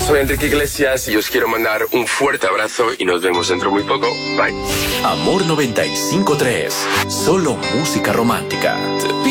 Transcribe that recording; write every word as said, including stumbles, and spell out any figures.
soy Enrique Iglesias y os quiero mandar un fuerte abrazo y nos vemos dentro muy poco. Bye. Amor noventa y cinco tres. Solo música romántica.